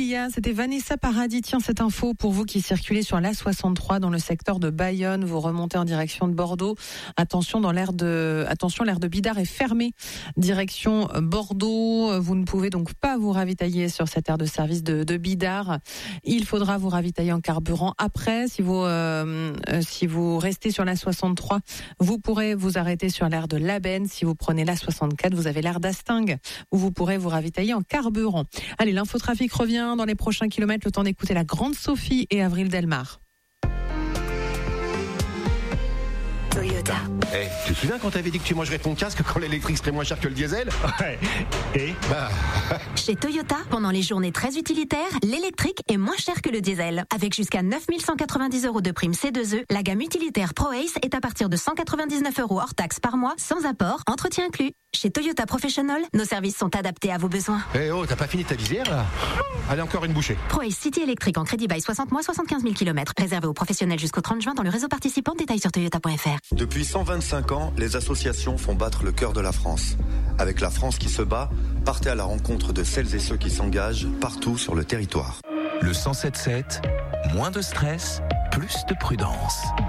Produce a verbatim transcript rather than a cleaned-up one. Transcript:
Lia, c'était Vanessa Paradis. Tiens, cette info pour vous qui circulez sur l'A soixante-trois dans le secteur de Bayonne. Vous remontez en direction de Bordeaux. Attention, dans l'aire de, attention, l'aire de Bidart est fermée. Direction Bordeaux. Vous ne pouvez donc pas vous ravitailler sur cette aire de service de, de Bidart. Il faudra vous ravitailler en carburant après. Si vous, euh, si vous restez sur l'A soixante-trois, vous pourrez vous arrêter sur l'aire de Labenne. Si vous prenez l'A soixante-quatre, vous avez l'aire d'Astingue où vous pourrez vous ravitailler en carburant. Allez, l'infotrafic revient dans les prochains kilomètres. Le temps d'écouter la Grande Sophie et Avril Delmar. Toyota. Eh, hey, tu te souviens quand t'avais dit que tu mangerais ton casque quand l'électrique serait moins cher que le diesel? Ouais. Et bah... Chez Toyota, pendant les journées très utilitaires, l'électrique est moins cher que le diesel. Avec jusqu'à neuf mille cent quatre-vingt-dix euros de prime C deux E, la gamme utilitaire ProAce est à partir de cent quatre-vingt-dix-neuf euros hors taxe par mois, sans apport, entretien inclus. Chez Toyota Professional, nos services sont adaptés à vos besoins. Eh hey oh, t'as pas fini ta visière là? Allez, encore une bouchée. ProAce City électrique en crédit bail soixante mois, soixante-quinze mille kilomètres. Réservé aux professionnels jusqu'au trente juin dans le réseau participant. Détails sur toyota point f r. Depuis cent vingt-cinq ans, les associations font battre le cœur de la France. Avec la France qui se bat, partez à la rencontre de celles et ceux qui s'engagent partout sur le territoire. Le cent sept sept, moins de stress, plus de prudence.